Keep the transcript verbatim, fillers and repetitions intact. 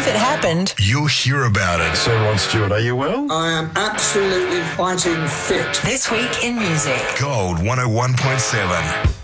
if it happened, you'll hear about it. Sir Rod Stewart, are you well? I am absolutely fighting fit. This Week in Music. Gold one oh one point seven.